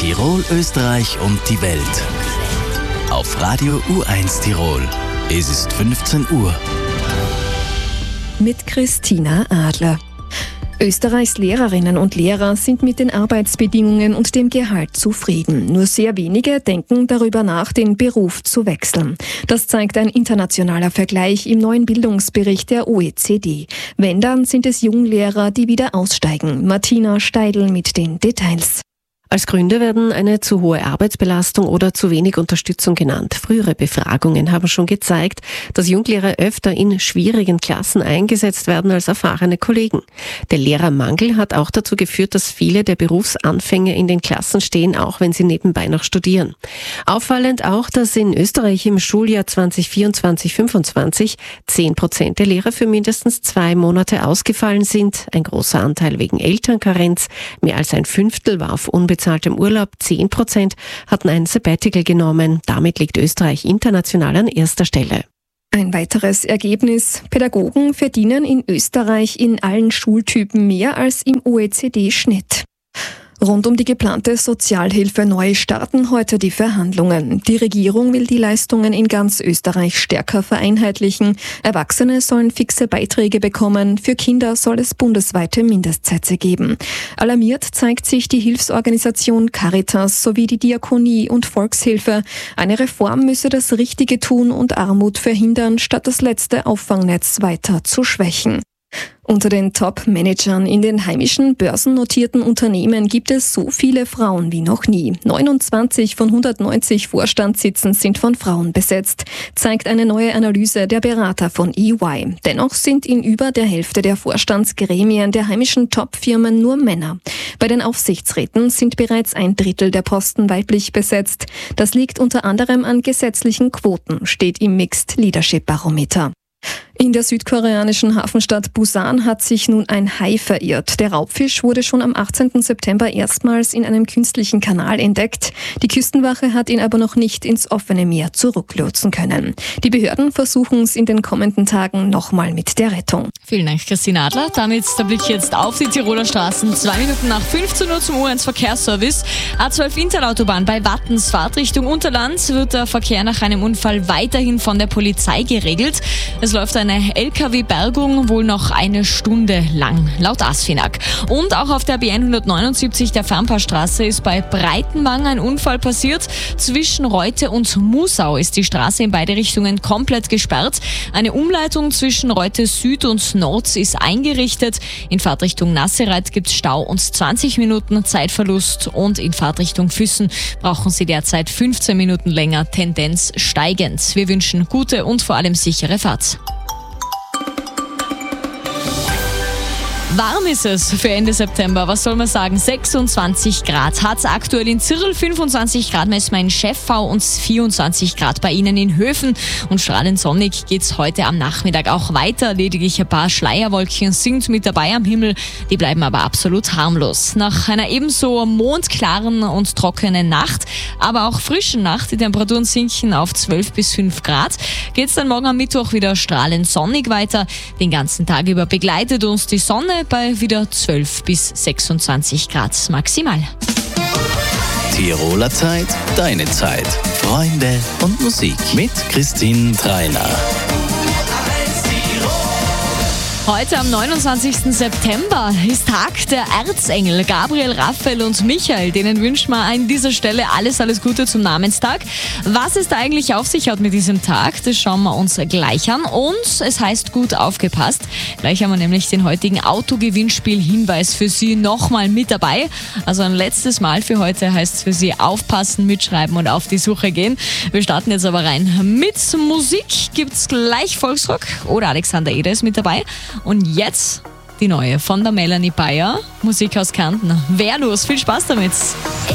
Tirol, Österreich und die Welt. Auf Radio U1 Tirol. Es ist 15 Uhr. Mit Christina Adler. Österreichs Lehrerinnen und Lehrer sind mit den Arbeitsbedingungen und dem Gehalt zufrieden. Nur sehr wenige denken darüber nach, den Beruf zu wechseln. Das zeigt ein internationaler Vergleich im neuen Bildungsbericht der OECD. Wenn, dann sind es Junglehrer, die wieder aussteigen. Martina Steidl mit den Details. Als Gründe werden eine zu hohe Arbeitsbelastung oder zu wenig Unterstützung genannt. Frühere Befragungen haben schon gezeigt, dass Junglehrer öfter in schwierigen Klassen eingesetzt werden als erfahrene Kollegen. Der Lehrermangel hat auch dazu geführt, dass viele der Berufsanfänger in den Klassen stehen, auch wenn sie nebenbei noch studieren. Auffallend auch, dass in Österreich im Schuljahr 2024/25 10% der Lehrer für mindestens 2 Monate ausgefallen sind. Ein großer Anteil wegen Elternkarenz. Mehr als ein Fünftel war auf unbezahltem Urlaub, 10% hatten ein Sabbatical genommen. Damit liegt Österreich international an erster Stelle. Ein weiteres Ergebnis: Pädagogen verdienen in Österreich in allen Schultypen mehr als im OECD-Schnitt. Rund um die geplante Sozialhilfe neu starten heute die Verhandlungen. Die Regierung will die Leistungen in ganz Österreich stärker vereinheitlichen. Erwachsene sollen fixe Beiträge bekommen. Für Kinder soll es bundesweite Mindestsätze geben. Alarmiert zeigt sich die Hilfsorganisation Caritas sowie die Diakonie und Volkshilfe. Eine Reform müsse das Richtige tun und Armut verhindern, statt das letzte Auffangnetz weiter zu schwächen. Unter den Top-Managern in den heimischen börsennotierten Unternehmen gibt es so viele Frauen wie noch nie. 29 von 190 Vorstandssitzen sind von Frauen besetzt, zeigt eine neue Analyse der Berater von EY. Dennoch sind in über der Hälfte der Vorstandsgremien der heimischen Top-Firmen nur Männer. Bei den Aufsichtsräten sind bereits 1/3 der Posten weiblich besetzt. Das liegt unter anderem an gesetzlichen Quoten, steht im Mixed Leadership Barometer. In der südkoreanischen Hafenstadt Busan hat sich nun ein Hai verirrt. Der Raubfisch wurde schon am 18. September erstmals in einem künstlichen Kanal entdeckt. Die Küstenwache hat ihn aber noch nicht ins offene Meer zurücklotsen können. Die Behörden versuchen es in den kommenden Tagen nochmal mit der Rettung. Vielen Dank, Christina Adler. Damit der Blick jetzt auf die Tiroler Straßen. 2 Minuten nach 15 Uhr zum U1 Verkehrsservice. A12 Interautobahn bei Wattens, Fahrtrichtung Unterland, wird der Verkehr nach einem Unfall weiterhin von der Polizei geregelt. Es läuft eine LKW-Bergung wohl noch 1 Stunde lang, laut ASFINAG. Und auch auf der B179 der Fernpaarstraße ist bei Breitenwang ein Unfall passiert. Zwischen Reute und Musau ist die Straße in beide Richtungen komplett gesperrt. Eine Umleitung zwischen Reute Süd und Nord ist eingerichtet. In Fahrtrichtung Nassereit gibt es Stau und 20 Minuten Zeitverlust. Und in Fahrtrichtung Füssen brauchen Sie derzeit 15 Minuten länger, Tendenz steigend. Wir wünschen gute und vor allem sichere Fahrt. Warm ist es für Ende September, was soll man sagen? 26 Grad hat es aktuell in Zirl, 25 Grad messen wir in Schäffau und 24 Grad bei Ihnen in Höfen. Und strahlend sonnig geht es heute am Nachmittag auch weiter. Lediglich ein paar Schleierwolken sind mit dabei am Himmel, die bleiben aber absolut harmlos. Nach einer ebenso mondklaren und trockenen Nacht, aber auch frischen Nacht, die Temperaturen sinken auf 12 bis 5 Grad, geht es dann morgen am Mittwoch wieder strahlend sonnig weiter. Den ganzen Tag über begleitet uns die Sonne bei wieder 12 bis 26 Grad maximal. Tiroler Zeit, deine Zeit. Freunde und Musik mit Christine Trainer. Heute am 29. September ist Tag der Erzengel. Gabriel, Raphael und Michael, denen wünschen wir an dieser Stelle alles Gute zum Namenstag. Was es da eigentlich auf sich hat mit diesem Tag, das schauen wir uns gleich an. Und es heißt gut aufgepasst. Gleich haben wir nämlich den heutigen Autogewinnspiel-Hinweis für Sie nochmal mit dabei. Also ein letztes Mal für heute heißt es für Sie aufpassen, mitschreiben und auf die Suche gehen. Wir starten jetzt aber rein. Mit Musik gibt's gleich Volksrock oder Alexander Eder ist mit dabei. Und jetzt die neue von der Melanie Bayer, Musik aus Kärnten. Wehrlos, viel Spaß damit!